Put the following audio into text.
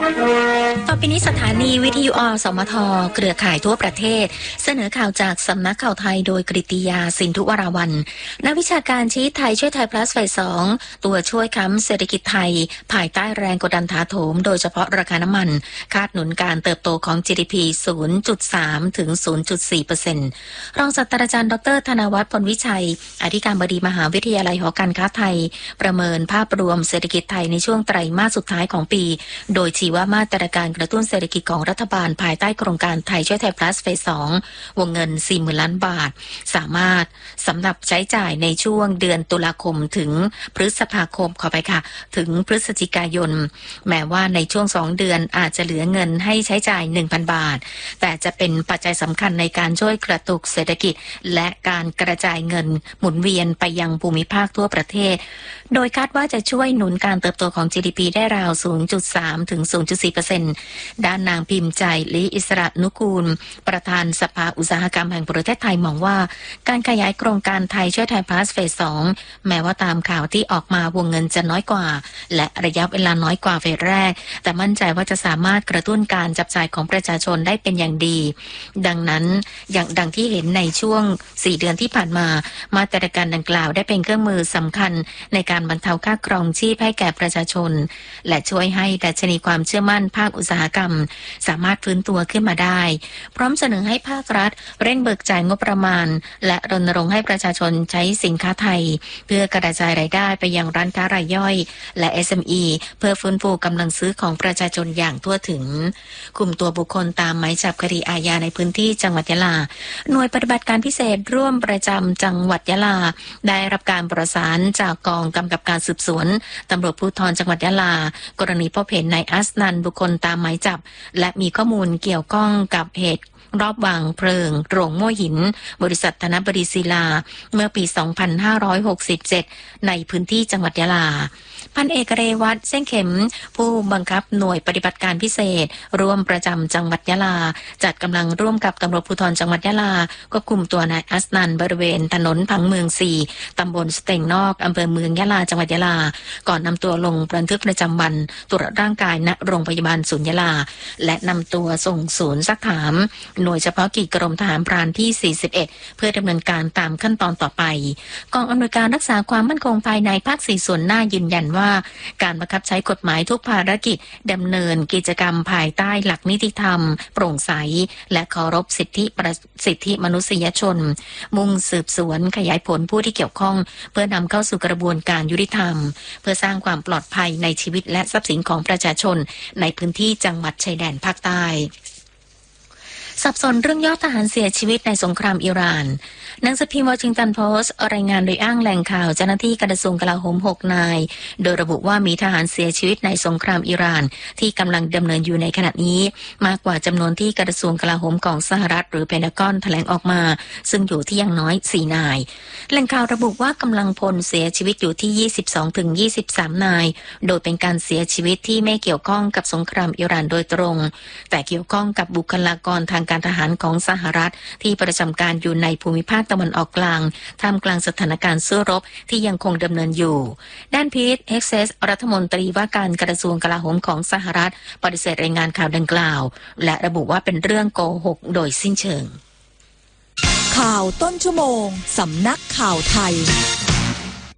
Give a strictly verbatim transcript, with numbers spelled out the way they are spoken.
ต่อไปนี้สถานีวิทยุอสมทเครือข่ายทั่วประเทศเสนอข่าวจากสำนักข่าวไทยโดยกฤติยาสินธุวราวัลย์นักวิชาการชี้ไทยช่วยไทย plus เฟสสองตัวช่วยค้ำเศรษฐกิจไทยภายใต้แรงกดดันถาโถมโดยเฉพาะราคาน้ำมันคาดหนุนการเติบโตของ จี ดี พี ศูนย์จุดสาม ถึง ศูนย์จุดสี่ เปอร์เซ็นต์ รองศาสตราจารย์ดรธนวัฒน์พลวิชัยอธิการบดีมหาวิทยาลัยหอการค้าไทยประเมินภาพรวมเศรษฐกิจไทยในช่วงไตรมาสสุดท้ายของปีโดยชี้ว่ามาตรการกระตุ้นเศรษฐกิจของรัฐบาลภายใต้โครงการไทยช่วยไทย plus เฟสสองวงเงิน สี่หมื่น ล้านบาทสามารถสำหรับใช้จ่ายในช่วงเดือนตุลาคมถึงพฤษภาคมขอไปค่ะถึงพฤศจิกายนแม้ว่าในช่วงสองเดือนอาจจะเหลือเงินให้ใช้จ่าย หนึ่งพัน บาทแต่จะเป็นปัจจัยสำคัญในการช่วยกระตุกเศรษฐกิจและการกระจายเงินหมุนเวียนไปยังภูมิภาคทั่วประเทศโดยคาดว่าจะช่วยหนุนการเติบโตของ จี ดี พี ได้ราว ศูนย์จุดสาม ถึง ศูนย์จุดสี่ เปอร์เซ็นต์ ด้านนางพิมพ์ใจลิอิสระนุกูลประธานสภาอุตสาหกรรมแห่งประเทศไทยมองว่าการขยายโครงการไทยช่วยไทย plus เฟสสองแม้ว่าตามข่าวที่ออกมาวงเงินจะน้อยกว่าและระยะเวลาน้อยกว่าเฟสแรกแต่มั่นใจว่าจะสามารถกระตุ้นการจับจ่ายของประชาชนได้เป็นอย่างดีดังนั้นอย่างดังที่เห็นในช่วงสี่เดือนที่ผ่านมามาตรการดังกล่าวได้เป็นเครื่องมือสำคัญในการบรรเทาค่าครองชีพให้แก่ประชาชนและช่วยให้ดัชนีความเชื่อมั่นภาคอุตสาหกรรมสามารถฟื้นตัวขึ้นมาได้พร้อมเสนอให้ภาครัฐเร่งเบิกจ่ายงบประมาณและรณรงค์ให้ประชาชนใช้สินค้าไทยเพื่อกระจายรายได้ไปยังร้านค้ารายย่อยและ เอส เอ็ม อี เพื่อฟื้นฟูกำลังซื้อของประชาชนอย่างทั่วถึงคุมตัวบุคคลตามหมายจับคดีอาญาในพื้นที่จังหวัดยะลาหน่วยปฏิบัติการพิเศษร่วมประจำจังหวัดยะลาได้รับการประสานจากกองกำกับการสืบสวนตำรวจภูธรจังหวัดยะลากรณีพบเห็นนายอัสนันบุคคลตามหมายจับและมีข้อมูลเกี่ยวข้องกับเหตุรอบวางเพลิงโรงโม่หินบริษัทธนบดีศิลาเมื่อปี สองพันห้าร้อยหกสิบเจ็ด ในพื้นที่จังหวัดยะลาพันเอกเรวัตเส้นเข็มผู้บังคับหน่วยปฏิบัติการพิเศษร่วมประจำจังหวัดยะลาจัดกำลังร่วมกับตำรวจภูธรจังหวัดยะลาควบคุมตัวนายอัสนันบริเวณถนนผังเมืองสี่ตำบลสเต็งนอกอำเภอเมืองยะลาจังหวัดยะลาก่อนนำตัวลงบันทึกประจำวันตรวจร่างกายณโรงพยาบาลศูนย์ยะลาและนำตัวส่งศูนย์ซักถามหน่วยเฉพาะกิจกรมทหารพรานที่สี่สิบเอ็ดเพื่อดำเนินการตามขั้นตอนต่อไปกองอำนวยการรักษาความมั่นคงภายในภาคสี่ส่วนหน้ายืนยันว่าการบังคับใช้กฎหมายทุกภารกิจดำเนินกิจกรรมภายใต้หลักนิติธรรมโปร่งใสและเคารพสิทธิประสิทธิมนุษยชนมุ่งสืบสวนขยายผลผู้ที่เกี่ยวข้องเพื่อนำเข้าสู่กระบวนการยุติธรรมเพื่อสร้างความปลอดภัยในชีวิตและทรัพย์สินของประชาชนในพื้นที่จังหวัดชายแดนภาคใต้สับสนเรื่องยอดทหารเสียชีวิตในสงครามอิหร่านหนังสือพิมพ์วอชิงตันโพสต์รายงานโดยอ้างแหล่งข่าวเจ้าหน้าที่กระทรวงกลาโหมหกนายโดยระบุว่ามีทหารเสียชีวิตในสงครามอิหร่านที่กำลังดำเนินอยู่ในขณะนี้มากกว่าจำนวนที่กระทรวงกลาโหมของสหรัฐหรือเพนทากอนแถลงออกมาซึ่งอยู่ที่อย่างน้อยสี่นายแหล่งข่าวระบุว่ากำลังพลเสียชีวิตอยู่ที่ ยี่สิบสองถึงยี่สิบสาม นายโดยเป็นการเสียชีวิตที่ไม่เกี่ยวข้องกับสงครามอิหร่านโดยตรงแต่เกี่ยวข้องกับบุคลากรทางการทหารของสหรัฐที่ประจำการอยู่ในภูมิภาคตะวันออกกลางท่ามกลางสถานการณ์สู้รบที่ยังคงดำเนินอยู่ด้านพีทเอ็กเซสรัฐมนตรีว่าการกระทรวงกลาโหมของสหรัฐปฏิเสธรายงานข่าวดังกล่าวและระบุว่าเป็นเรื่องโกหกโดยสิ้นเชิงข่าวต้นชั่วโมงสำนักข่าวไทย